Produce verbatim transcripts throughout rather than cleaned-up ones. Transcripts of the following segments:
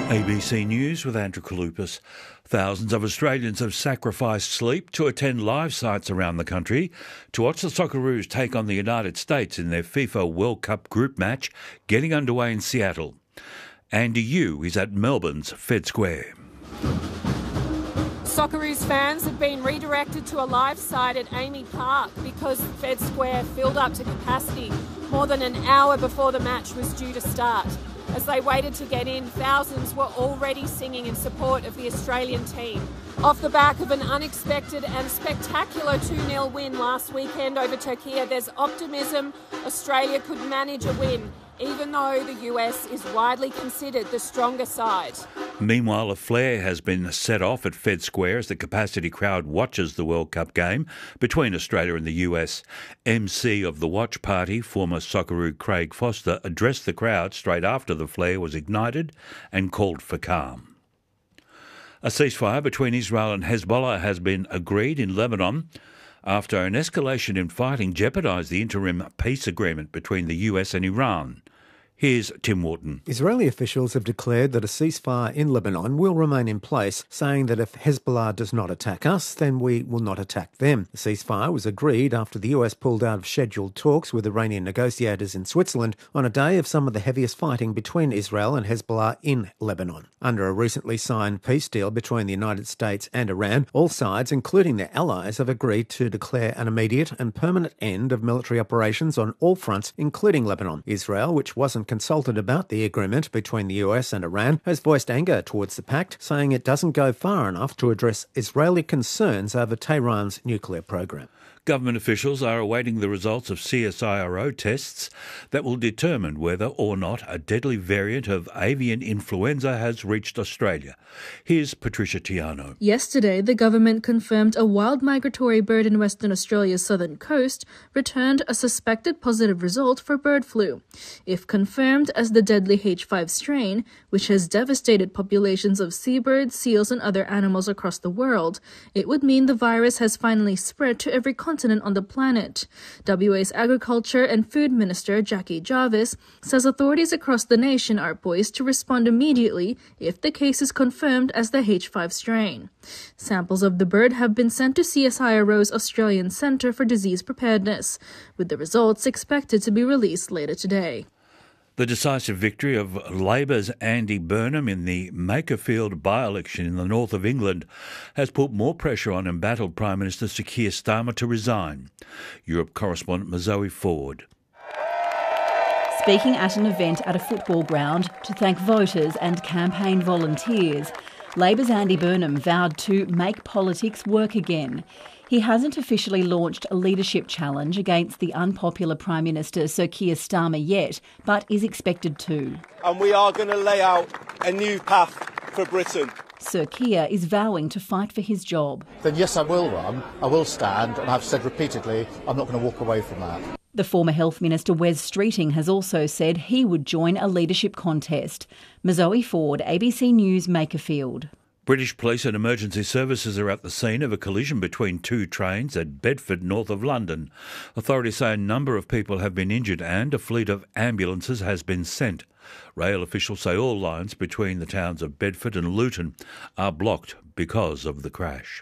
A B C News with Andrew Kalupas. Thousands of Australians have sacrificed sleep to attend live sites around the country to watch the Socceroos take on the United States in their FIFA World Cup group match getting underway in Seattle. Andy Yu is at Melbourne's Fed Square. Socceroos fans have been redirected to a live site at Amy Park because Fed Square filled up to capacity more than an hour before the match was due to start. As they waited to get in, thousands were already singing in support of the Australian team. Off the back of an unexpected and spectacular two nil win last weekend over Turkey, there's optimism Australia could manage a win, even though the U S is widely considered the stronger side. Meanwhile, a flare has been set off at Fed Square as the capacity crowd watches the World Cup game between Australia and the U S. M C of the watch party, former Socceroo Craig Foster, addressed the crowd straight after the flare was ignited and called for calm. A ceasefire between Israel and Hezbollah has been agreed in Lebanon after an escalation in fighting jeopardised the interim peace agreement between the U S and Iran. Here's Tim Wharton. Israeli officials have declared that a ceasefire in Lebanon will remain in place, saying that if Hezbollah does not attack us, then we will not attack them. The ceasefire was agreed after the U S pulled out of scheduled talks with Iranian negotiators in Switzerland on a day of some of the heaviest fighting between Israel and Hezbollah in Lebanon. Under a recently signed peace deal between the United States and Iran, all sides, including their allies, have agreed to declare an immediate and permanent end of military operations on all fronts, including Lebanon. Israel, which wasn't consulted about the agreement between the U S and Iran, has voiced anger towards the pact, saying it doesn't go far enough to address Israeli concerns over Tehran's nuclear program. Government officials are awaiting the results of C S I R O tests that will determine whether or not a deadly variant of avian influenza has reached Australia. Here's Patricia Tiano. Yesterday, the government confirmed a wild migratory bird in Western Australia's southern coast returned a suspected positive result for bird flu. If confirmed as the deadly H five strain, which has devastated populations of seabirds, seals and other animals across the world, it would mean the virus has finally spread to every continent on the planet. W A's Agriculture and Food Minister Jackie Jarvis says authorities across the nation are poised to respond immediately if the case is confirmed as the H five strain. Samples of the bird have been sent to C S I R O's Australian Centre for Disease Preparedness, with the results expected to be released later today. The decisive victory of Labor's Andy Burnham in the Makerfield by-election in the north of England has put more pressure on embattled Prime Minister Sir Keir Starmer to resign. Europe correspondent Zoe Ford. Speaking at an event at a football ground to thank voters and campaign volunteers, Labor's Andy Burnham vowed to make politics work again. He hasn't officially launched a leadership challenge against the unpopular Prime Minister Sir Keir Starmer yet, but is expected to. And we are going to lay out a new path for Britain. Sir Keir is vowing to fight for his job. Then yes, I will run, I will stand, and I've said repeatedly I'm not going to walk away from that. The former Health Minister Wes Streeting has also said he would join a leadership contest. Zoe Ford, A B C News, Makerfield. British police and emergency services are at the scene of a collision between two trains at Bedford, north of London. Authorities say a number of people have been injured and a fleet of ambulances has been sent. Rail officials say all lines between the towns of Bedford and Luton are blocked because of the crash.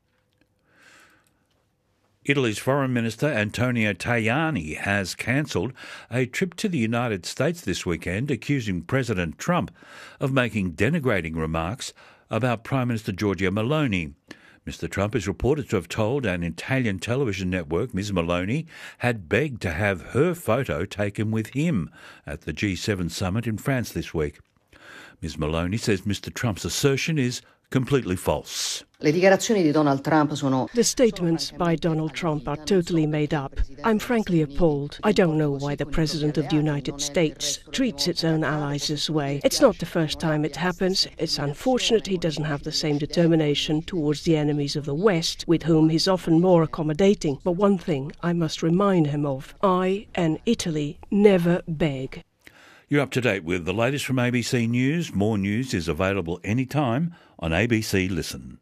Italy's Foreign Minister Antonio Tajani has cancelled a trip to the United States this weekend, accusing President Trump of making denigrating remarks about Prime Minister Giorgia Meloni. Mister Trump is reported to have told an Italian television network Miz Meloni had begged to have her photo taken with him at the G seven summit in France this week. Miz Meloni says Mister Trump's assertion is completely false. The statements by Donald Trump are totally made up. I'm frankly appalled. I don't know why the President of the United States treats its own allies this way. It's not the first time it happens. It's unfortunate he doesn't have the same determination towards the enemies of the West, with whom he's often more accommodating. But one thing I must remind him of: I and Italy never beg. You're up to date with the latest from A B C News. More news is available anytime on A B C Listen.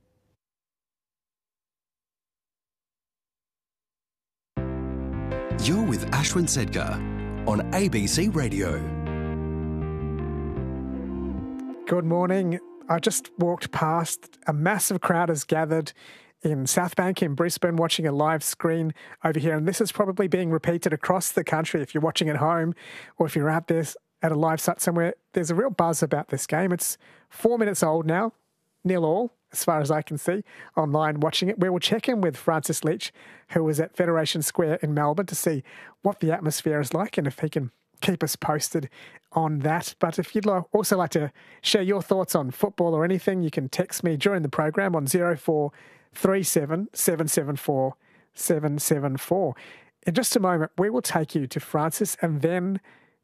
You're with Ashwin Sedgar on A B C Radio. Good morning. I just walked past. A massive crowd has gathered in South Bank in Brisbane watching a live screen over here. And this is probably being repeated across the country if you're watching at home or if you're out there at a live site somewhere. There's a real buzz about this game. It's four minutes old now, nil all, as far as I can see, online watching it. We will check in with Francis Leach, who was at Federation Square in Melbourne, to see what the atmosphere is like and if he can keep us posted on that. But if you'd also like to share your thoughts on football or anything, you can text me during the program on zero four three seven, seven seven four, seven seven four. In just a moment, we will take you to Francis and then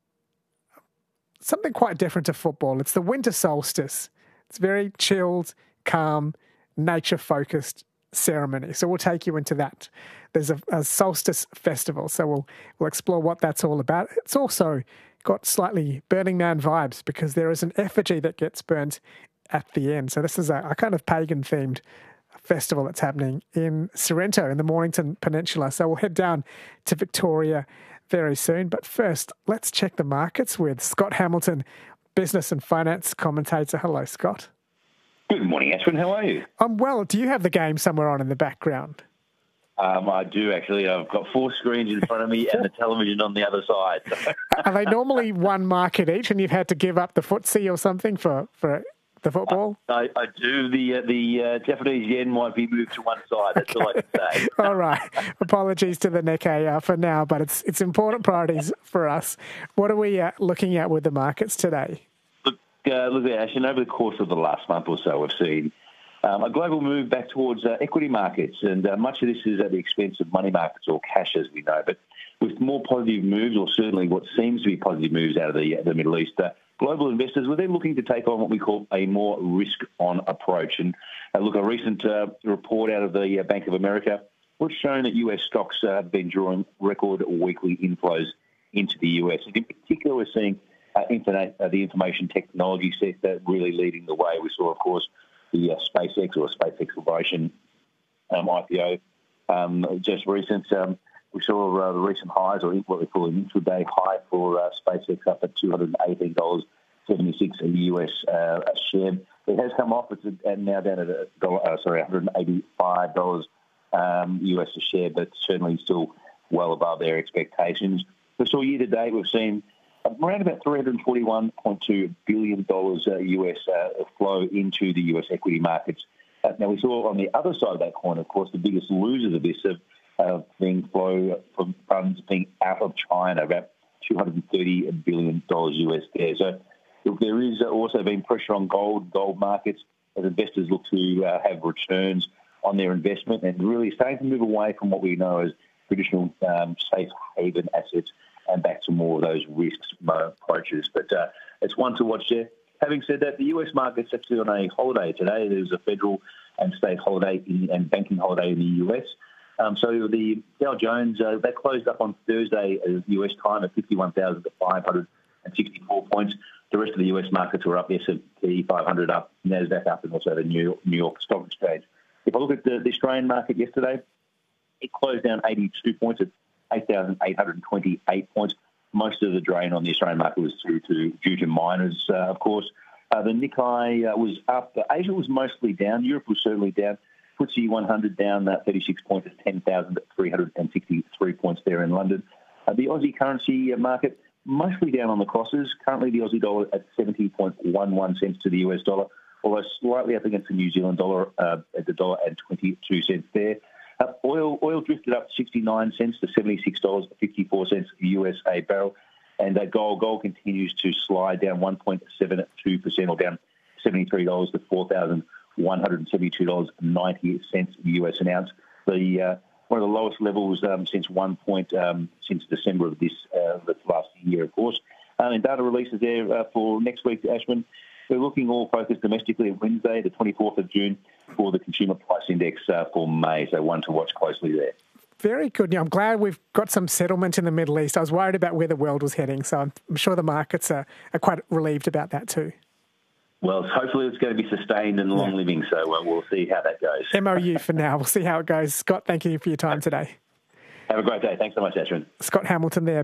something quite different to football. It's the winter solstice. It's very chilled, calm, nature-focused ceremony. So we'll take you into that. There's a, a solstice festival, so we'll we'll explore what that's all about. It's also got slightly Burning Man vibes because there is an effigy that gets burnt at the end. So this is a, a kind of pagan-themed festival that's happening in Sorrento in the Mornington Peninsula. So we'll head down to Victoria very soon. But first, let's check the markets with Scott Hamilton, business and finance commentator. Hello, Scott. Good morning, Ashwin. How are you? I'm well. Do you have the game somewhere on in the background? Um, I do, actually. I've got four screens in front of me and the television on the other side. Are they normally one market each and you've had to give up the footsie or something for, for the football? I, I do. The uh, the uh, Japanese yen might be moved to one side. That's okay. All I can say. All right. Apologies to the Nikkei uh, for now, but it's it's important priorities for us. What are we uh, looking at with the markets today? Look, uh, look at Ashton. Over the course of the last month or so, we've seen um, a global move back towards uh, equity markets, and uh, much of this is at the expense of money markets or cash, as we know. But with more positive moves, or certainly what seems to be positive moves out of the uh, the Middle East, uh, global investors were then looking to take on what we call a more risk-on approach. And uh, look, a recent uh, report out of the uh, Bank of America was showing that U S stocks uh, have been drawing record weekly inflows into the U S. And in particular, we're seeing uh, internet, uh, the information technology sector really leading the way. We saw, of course, the uh, SpaceX or Space Exploration um, I P O um, just recent. Um, we saw uh, the recent highs, or what we call an intraday high for uh, SpaceX, up at two hundred eighteen dollars seventy-six a U S uh, a share. It has come off. It's uh, now down at a dollar, uh, sorry, one hundred eighty-five dollars um, U S a share, but certainly still well above their expectations. We saw year to date, we've seen around about three hundred forty-one point two billion dollars uh, U S uh, flow into the U S equity markets. Uh, now, we saw on the other side of that coin, of course, the biggest losers of this have uh, being flow from funds being out of China, about two hundred thirty billion dollars U S there. So look, there is also been pressure on gold, gold markets, as investors look to uh, have returns on their investment and really starting to move away from what we know as traditional um, safe haven assets and back to more of those risks approaches. But uh, it's one to watch there. Having said that, the U S market's actually on a holiday today. There's a federal and state holiday in, and banking holiday in the U S. Um, so the Dow Jones, uh, that closed up on Thursday uh, U S time at fifty-one thousand five hundred sixty-four points. The rest of the U S markets were up, S and P five hundred up, NASDAQ up, and also the New York, New York Stock Exchange. If I look at the, the Australian market yesterday, it closed down eighty-two points at eight thousand eight hundred twenty-eight points. Most of the drain on the Australian market was due to, due to miners, uh, of course. Uh, the Nikkei uh, was up. Asia was mostly down. Europe was certainly down. F T S E one hundred down uh, thirty-six points at ten thousand three hundred sixty-three points there in London. Uh, the Aussie currency market mostly down on the crosses. Currently, the Aussie dollar at seventy point one one cents to the U S dollar, although slightly up against the New Zealand dollar uh, at the dollar and twenty-two cents there. Uh, oil oil drifted up sixty-nine cents to seventy-six dollars fifty-four U S a barrel. And uh, gold gold continues to slide down one point seven two percent, or down seventy-three dollars to four thousand one hundred seventy-two dollars ninety U S an ounce. The uh, one of the lowest levels um, since one point um, since December of this uh, this last year, of course. Um, and data releases there uh, for next week, Ashwin. We're looking all focused domestically at Wednesday, the twenty-fourth of June, for the Consumer Price Index uh, for May. So one to watch closely there. Very good. I'm glad we've got some settlement in the Middle East. I was worried about where the world was heading, so I'm sure the markets are, are quite relieved about that too. Well, hopefully it's going to be sustained and long living, so uh, we'll see how that goes. M O U for now. We'll see how it goes. Scott, thank you for your time today. Have a great day. Thanks so much, Ashwin. Scott Hamilton there.